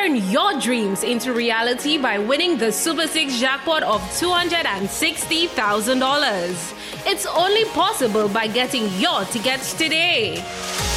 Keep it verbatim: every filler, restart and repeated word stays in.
Turn your dreams into reality by winning the Super six jackpot of two hundred sixty thousand dollars. It's only possible by getting your tickets today.